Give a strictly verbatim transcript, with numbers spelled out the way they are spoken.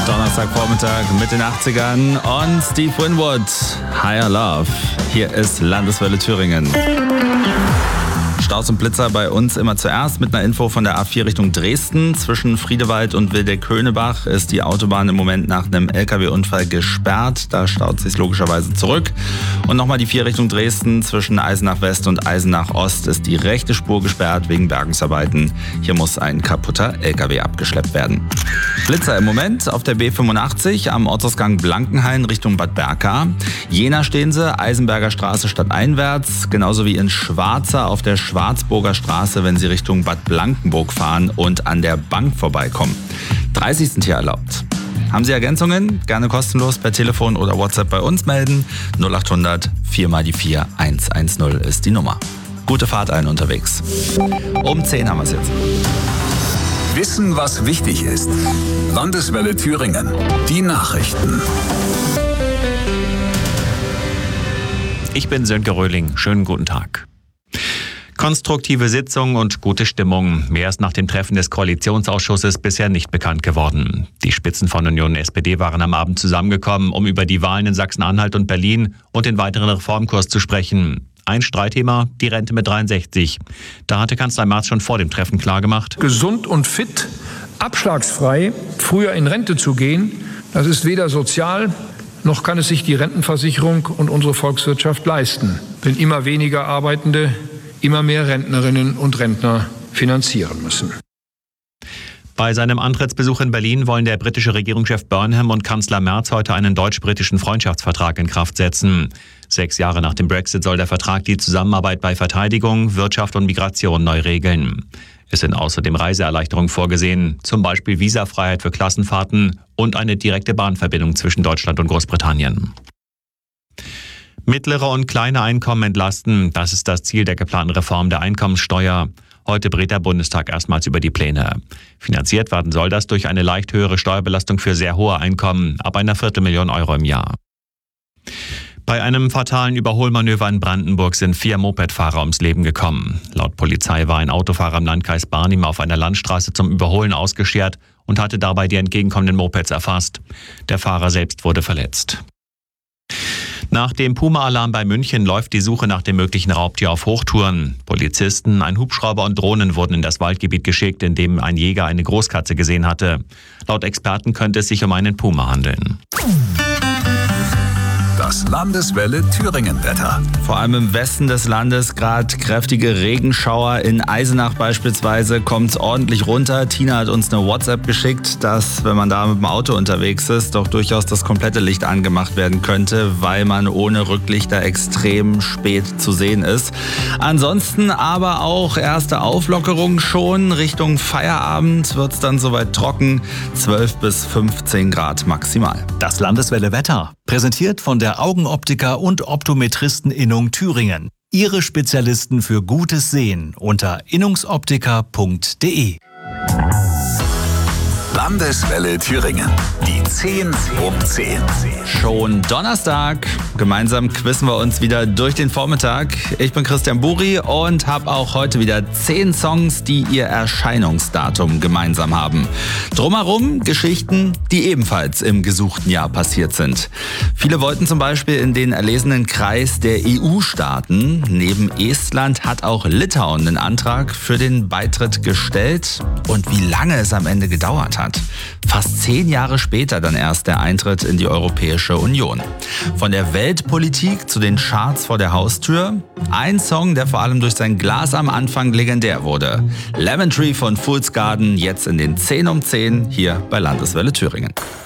Donnerstagvormittag mit den achtzigern und Steve Winwood, Higher Love. Hier ist Landeswelle Thüringen. Staus und Blitzer bei uns immer zuerst mit einer Info von der A vier Richtung Dresden. Zwischen Friedewald und Wildeck-Höhnebach ist die Autobahn im Moment nach einem L K W-Unfall gesperrt. Da staut sich logischerweise zurück. Und nochmal die vier Richtung Dresden. Zwischen Eisenach West und Eisenach Ost ist die rechte Spur gesperrt wegen Bergungsarbeiten. Hier muss ein kaputter L K W abgeschleppt werden. Blitzer im Moment auf der B fünfundachtzig am Ortsausgang Blankenhain Richtung Bad Berka. Jena stehen sie, Eisenberger Straße stadteinwärts, genauso wie in Schwarza auf der Schwarzburger Straße, wenn Sie Richtung Bad Blankenburg fahren und an der Bank vorbeikommen. dreißig sind hier erlaubt. Haben Sie Ergänzungen? Gerne kostenlos per Telefon oder WhatsApp bei uns melden. null acht hundert vier mal die vier eins eins null ist die Nummer. Gute Fahrt allen unterwegs. Um zehn haben wir es jetzt. Wissen, was wichtig ist. Landeswelle Thüringen. Die Nachrichten. Ich bin Sönke Röhling. Schönen guten Tag. Konstruktive Sitzung und gute Stimmung. Mehr ist nach dem Treffen des Koalitionsausschusses bisher nicht bekannt geworden. Die Spitzen von Union und S P D waren am Abend zusammengekommen, um über die Wahlen in Sachsen-Anhalt und Berlin und den weiteren Reformkurs zu sprechen. Ein Streitthema, die Rente mit dreiundsechzig. Da hatte Kanzler Merz schon vor dem Treffen klargemacht: Gesund und fit, abschlagsfrei, früher in Rente zu gehen, das ist weder sozial, noch kann es sich die Rentenversicherung und unsere Volkswirtschaft leisten, wenn immer weniger Arbeitende immer mehr Rentnerinnen und Rentner finanzieren müssen. Bei seinem Antrittsbesuch in Berlin wollen der britische Regierungschef Burnham und Kanzler Merz heute einen deutsch-britischen Freundschaftsvertrag in Kraft setzen. Sechs Jahre nach dem Brexit soll der Vertrag die Zusammenarbeit bei Verteidigung, Wirtschaft und Migration neu regeln. Es sind außerdem Reiseerleichterungen vorgesehen, zum Beispiel Visafreiheit für Klassenfahrten und eine direkte Bahnverbindung zwischen Deutschland und Großbritannien. Mittlere und kleine Einkommen entlasten, das ist das Ziel der geplanten Reform der Einkommenssteuer. Heute berät der Bundestag erstmals über die Pläne. Finanziert werden soll das durch eine leicht höhere Steuerbelastung für sehr hohe Einkommen, ab einer Viertelmillion Euro im Jahr. Bei einem fatalen Überholmanöver in Brandenburg sind vier Mopedfahrer ums Leben gekommen. Laut Polizei war ein Autofahrer im Landkreis Barnim auf einer Landstraße zum Überholen ausgeschert und hatte dabei die entgegenkommenden Mopeds erfasst. Der Fahrer selbst wurde verletzt. Nach dem Puma-Alarm bei München läuft die Suche nach dem möglichen Raubtier auf Hochtouren. Polizisten, ein Hubschrauber und Drohnen wurden in das Waldgebiet geschickt, in dem ein Jäger eine Großkatze gesehen hatte. Laut Experten könnte es sich um einen Puma handeln. Das Landeswelle Thüringen-Wetter. Vor allem im Westen des Landes gerade kräftige Regenschauer. In Eisenach beispielsweise kommt es ordentlich runter. Tina hat uns eine WhatsApp geschickt, dass, wenn man da mit dem Auto unterwegs ist, doch durchaus das komplette Licht angemacht werden könnte, weil man ohne Rücklichter extrem spät zu sehen ist. Ansonsten aber auch erste Auflockerungen schon. Richtung Feierabend wird es dann soweit trocken. zwölf bis fünfzehn Grad maximal. Das Landeswelle Wetter. Präsentiert von der Augenoptiker und Optometristen-Innung Thüringen. Ihre Spezialisten für gutes Sehen unter innungsoptiker punkt de. Landeswelle Thüringen. Die zehn um zehn. Schon Donnerstag. Gemeinsam quizzen wir uns wieder durch den Vormittag. Ich bin Christian Buri und habe auch heute wieder zehn Songs, die ihr Erscheinungsdatum gemeinsam haben. Drumherum Geschichten, die ebenfalls im gesuchten Jahr passiert sind. Viele wollten zum Beispiel in den erlesenen Kreis der E U-Staaten. Neben Estland hat auch Litauen einen Antrag für den Beitritt gestellt. Und wie lange es am Ende gedauert hat. Fast zehn Jahre später dann erst der Eintritt in die Europäische Union. Von der Weltpolitik zu den Charts vor der Haustür. Ein Song, der vor allem durch sein Glas am Anfang legendär wurde. Lemon Tree von Fool's Garden, jetzt in den zehn um zehn hier bei Landeswelle Thüringen.